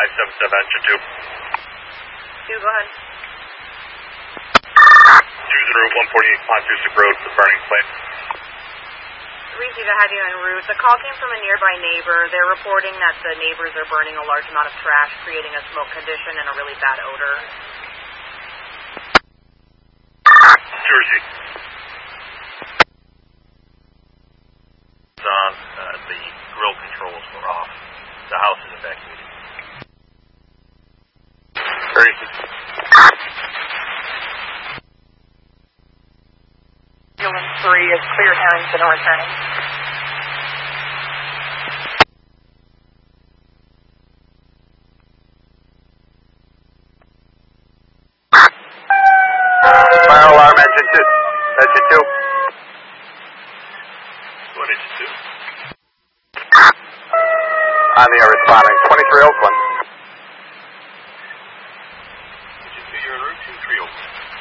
577, engine 2. 2, go ahead. 2 Route 148, Pontusic Road, the burning plane. 3 to have you en route. The call came from a nearby neighbor. They're reporting that the neighbors are burning a large amount of trash, creating a smoke condition and a really bad odor. Jersey. On, the grill controls were off. The house is evacuated. Jersey. Ambulance 3 is clear Harrington or returning. Fire alarm, engine 2. Engine 2. What engine 2? On the air responding, 23 Oakland. Engine 2, you're en route, 23 Oakland.